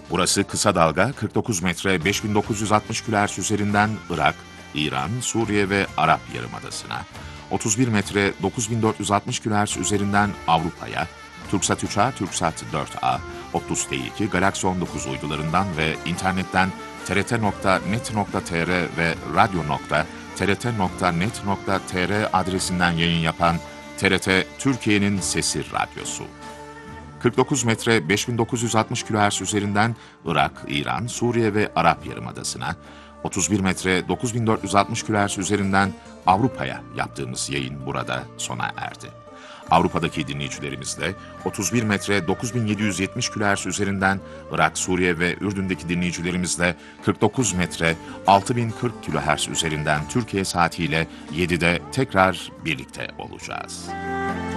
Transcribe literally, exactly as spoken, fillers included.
Burası kısa dalga kırk dokuz metre beş bin dokuz yüz altmış kHz üzerinden Irak, İran, Suriye ve Arap Yarımadası'na, otuz bir metre dokuz bin dört yüz altmış kHz üzerinden Avrupa'ya, Türksat üç A, Türksat dört A, Optus T iki, Galaxy on dokuz uydularından ve internetten t r t nokta net nokta t r ve radyo nokta t r t nokta net nokta t r adresinden yayın yapan T R T Türkiye'nin Sesi Radyosu. kırk dokuz metre beş bin dokuz yüz altmış kHz üzerinden Irak, İran, Suriye ve Arap Yarımadası'na, otuz bir metre dokuz bin dört yüz altmış kHz üzerinden Avrupa'ya yaptığımız yayın burada sona erdi. Avrupa'daki dinleyicilerimiz de otuz bir metre dokuz bin yedi yüz yetmiş kHz üzerinden Irak, Suriye ve Ürdün'deki dinleyicilerimiz de kırk dokuz metre altı bin kırk kHz üzerinden Türkiye saatiyle yedide tekrar birlikte olacağız.